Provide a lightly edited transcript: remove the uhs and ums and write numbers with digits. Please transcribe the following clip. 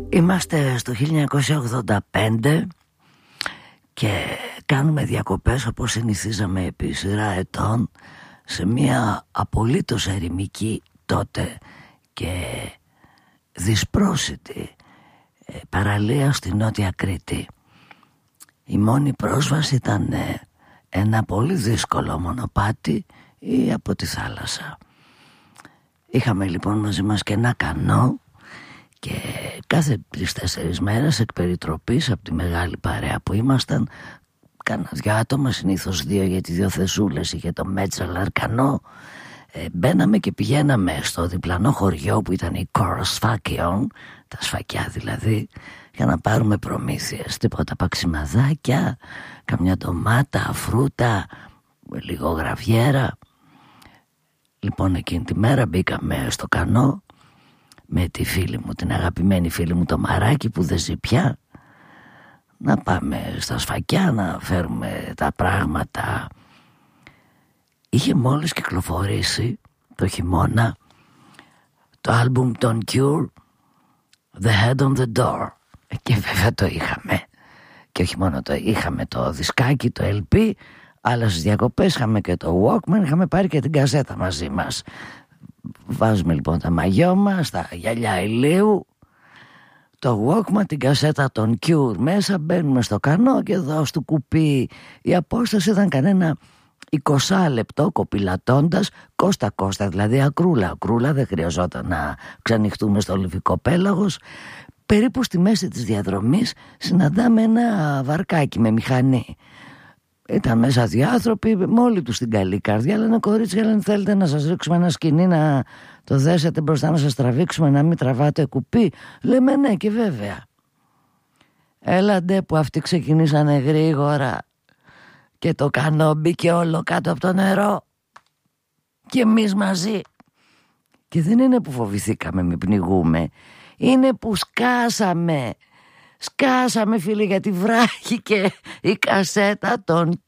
Είμαστε στο 1985 και κάνουμε διακοπές όπως συνηθίζαμε επί σειρά ετών σε μια απολύτως ερημική τότε και δυσπρόσιτη παραλία στη Νότια Κρήτη. Η μόνη πρόσβαση ήταν ένα πολύ δύσκολο μονοπάτι ή από τη θάλασσα. Είχαμε λοιπόν μαζί μας και ένα κανό και κάθε 3-4 μέρες εκ περιτροπής από τη μεγάλη παρέα που ήμασταν, κάνα 2 άτομα, συνήθως 2 γιατί 2 θεσούλες είχε το Μέτσαλαρ κανό, μπαίναμε και πηγαίναμε στο διπλανό χωριό που ήταν η Κοροσφάκιον, τα σφακιά δηλαδή, για να πάρουμε προμήθειες, τίποτα παξιμαδάκια, καμιά ντομάτα, φρούτα, λίγο γραβιέρα. Λοιπόν, εκείνη τη μέρα μπήκαμε στο κανό με τη φίλη μου, την αγαπημένη φίλη μου το Μαράκι που δεν ζει πια, να πάμε στα σφακιά να φέρουμε τα πράγματα. Είχε μόλις κυκλοφορήσει το χειμώνα το άλμπουμ των Cure, The Head on the Door, και βέβαια το είχαμε. Και όχι μόνο το είχαμε το δισκάκι, το LP, αλλά στις διακοπές είχαμε και το Walkman, είχαμε πάρει και την κασέτα μαζί μας. Βάζουμε λοιπόν τα μαγιό μας, τα γυαλιά ηλίου, το Walkman, την κασέτα των Cure μέσα, μπαίνουμε στο κανό και εδώ στο κουπί η απόσταση ήταν κανένα 20 λεπτό κοπηλατώντας κόστα-κόστα, δηλαδή ακρούλα, δεν χρειαζόταν να ξανοιχτούμε στο Λιβικό πέλαγος. Περίπου στη μέση της διαδρομής συναντάμε ένα βαρκάκι με μηχανή. Ήταν μέσα 2 άνθρωποι με όλοι τους την καλή καρδιά. Λένε κορίτσια, λένε θέλετε να σας ρίξουμε ένα σκοινί να το δέσετε μπροστά, να σας τραβήξουμε, να μην τραβάτε κουπί? Λέμε ναι, και βέβαια. Έλαντε που αυτοί ξεκινήσανε γρήγορα και το κανό μπήκε όλο κάτω από το νερό και εμείς μαζί. Και δεν είναι που φοβηθήκαμε μη πνιγούμε, είναι που σκάσαμε φίλοι, γιατί βράχηκε η κασέτα των